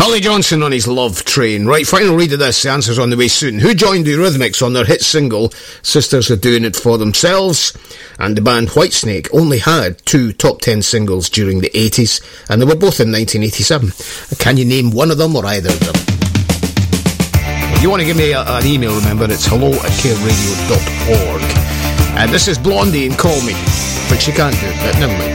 Holly Johnson on his Love Train. Right, final read of this. The answer's on the way soon. Who joined the Eurythmics on their hit single, Sisters Are Doing It For Themselves? And the band Whitesnake only had 2 top 10 singles during the 80s, and they were both in 1987. Can you name one of them or either of them? If you want to give me an email, remember, it's hello@careradio.org. And this is Blondie and Call Me. But she can't do it, but never mind.